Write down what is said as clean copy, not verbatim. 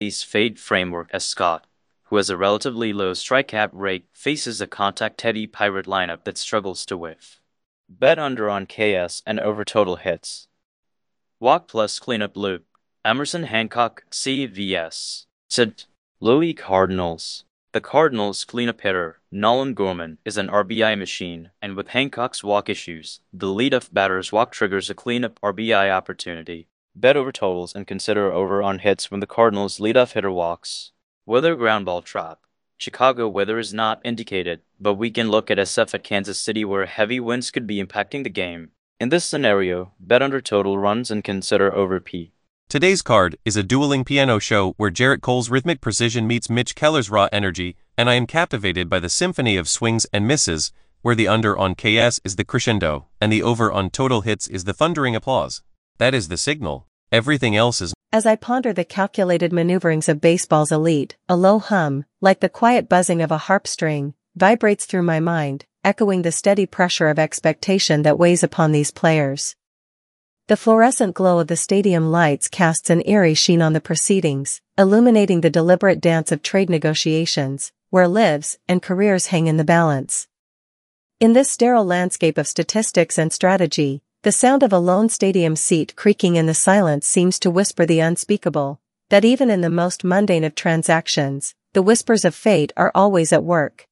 Lee's fade framework as Scott, who has a relatively low strikeout rate, faces a contact-heavy Pirate lineup that struggles to whiff. Bet under on KS and over total hits. Walk plus cleanup loop. Emerson Hancock, CVS. Said Louis Cardinals. The Cardinals' cleanup hitter, Nolan Gorman, is an RBI machine, and with Hancock's walk issues, the leadoff batter's walk triggers a cleanup RBI opportunity. Bet over totals and consider over on hits when the Cardinals' leadoff hitter walks. Weather ground ball trap. Chicago weather is not indicated, but we can look at SF at Kansas City where heavy winds could be impacting the game. In this scenario, bet under total runs and consider over P. Today's card is a dueling piano show where Jarrett Cole's rhythmic precision meets Mitch Keller's raw energy, and I am captivated by the symphony of swings and misses, where the under on KS is the crescendo, and the over on total hits is the thundering applause. That is the signal. Everything else is. As I ponder the calculated maneuverings of baseball's elite, a low hum, like the quiet buzzing of a harp string, vibrates through my mind, echoing the steady pressure of expectation that weighs upon these players. The fluorescent glow of the stadium lights casts an eerie sheen on the proceedings, illuminating the deliberate dance of trade negotiations, where lives and careers hang in the balance. In this sterile landscape of statistics and strategy, the sound of a lone stadium seat creaking in the silence seems to whisper the unspeakable, that even in the most mundane of transactions, the whispers of fate are always at work.